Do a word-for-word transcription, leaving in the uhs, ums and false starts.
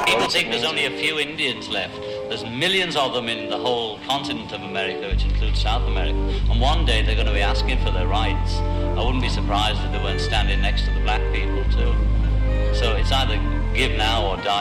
People think there's only a few Indians left. There's millions of them in the whole continent of America, which includes South America. And one day they're going to be asking for their rights. I wouldn't be surprised if they weren't standing next to the black people too. So it's either give now or die.